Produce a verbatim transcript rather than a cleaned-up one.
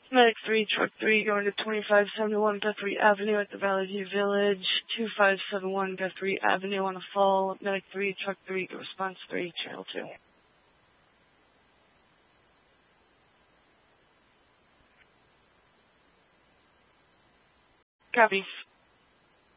Medic three, Truck three, going to twenty-five seventy-one Guthrie Avenue at the Valley View Village. two five seven one Guthrie Avenue on the fall. Medic three, Truck three, response three, Channel two. Copy.